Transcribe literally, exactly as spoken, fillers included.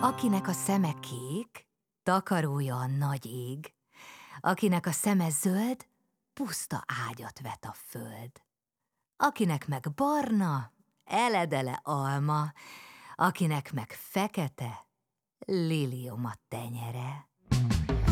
Akinek a szeme kék, takarója a nagy ég, akinek a szeme zöld, puszta ágyat vet a föld. Akinek meg barna, eledele alma, akinek meg fekete, liliom a tenyere.